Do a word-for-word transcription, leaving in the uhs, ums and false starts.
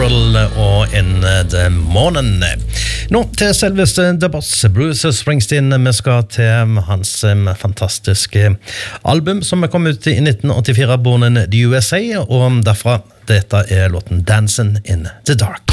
April og In the Morning. Nå til selveste The Boss, Bruce Springsteen. Vi skal til hans fantastiske album som kom ut i nitten åttifire, Born in the U S A, og derfra, dette er låten Dancing in the Dark.